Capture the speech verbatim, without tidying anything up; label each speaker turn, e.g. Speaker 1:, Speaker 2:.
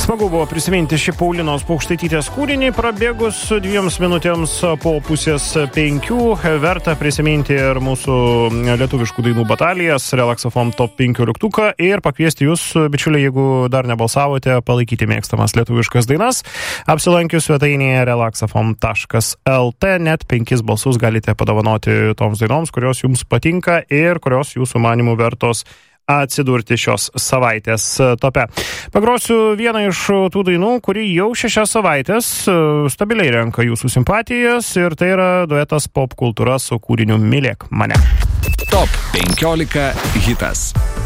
Speaker 1: Smagu buvo prisiminti šį Paulinos Paukštaitytės kūrinį, prabėgus dviems minutėms po pusės penkių. Verta prisiminti ir mūsų lietuviškų dainų batalijas, Relaxafon top penkioliktuką ir pakviesti jūs, bičiuliai, jeigu dar nebalsavote, palaikyti mėgstamas lietuviškas dainas. Apsilankius svetainėje relaxafon taškas lt net penkis balsus galite padovanoti toms dainoms, kurios jums patinka ir kurios jūsų manimų vertos atsidurti šios savaitės tope. Pagrosiu vieną iš tų dainų, kuri jau šešias savaitės stabiliai renka jūsų simpatijas, ir tai yra duetas Pop Kultūra su kūriniu Mylėk mane.
Speaker 2: Top penkiolika hitas.